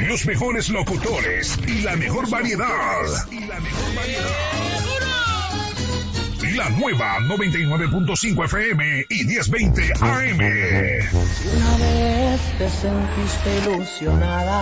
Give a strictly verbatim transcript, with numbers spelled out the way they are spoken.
Los mejores locutores y la mejor variedad. Y la mejor variedad. La nueva noventa y nueve punto cinco F M y diez veinte A M. Una vez te sentiste ilusionada